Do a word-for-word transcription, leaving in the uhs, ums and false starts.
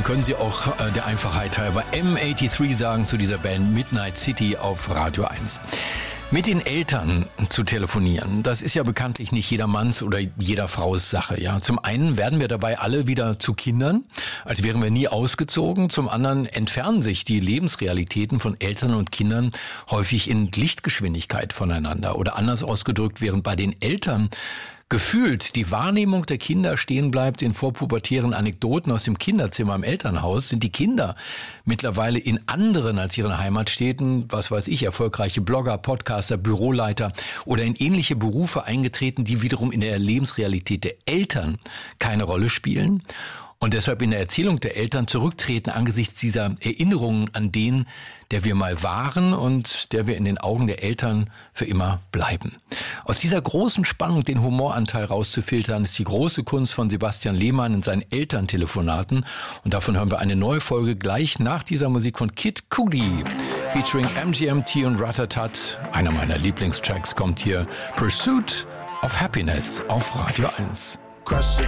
können Sie auch äh, der Einfachheit halber M dreiundachtzig sagen zu dieser Band Midnight City auf Radio eins. Mit den Eltern zu telefonieren, das ist ja bekanntlich nicht jedermanns oder jeder Frau's Sache. Ja, zum einen werden wir dabei alle wieder zu Kindern, als wären wir nie ausgezogen. Zum anderen entfernen sich die Lebensrealitäten von Eltern und Kindern häufig in Lichtgeschwindigkeit voneinander. Oder anders ausgedrückt, während bei den Eltern gefühlt die Wahrnehmung der Kinder stehen bleibt in vorpubertären Anekdoten aus dem Kinderzimmer im Elternhaus, sind die Kinder mittlerweile in anderen als ihren Heimatstädten, was weiß ich, erfolgreiche Blogger, Podcaster, Büroleiter oder in ähnliche Berufe eingetreten, die wiederum in der Lebensrealität der Eltern keine Rolle spielen und deshalb in der Erzählung der Eltern zurücktreten angesichts dieser Erinnerungen an den, der wir mal waren und der wir in den Augen der Eltern für immer bleiben. Aus dieser großen Spannung den Humoranteil rauszufiltern, ist die große Kunst von Sebastian Lehmann in seinen Elterntelefonaten. Und davon hören wir eine neue Folge gleich nach dieser Musik von Kid Cudi, featuring M G M T und Ratatat. Einer meiner Lieblingstracks kommt hier, Pursuit of Happiness auf Radio eins.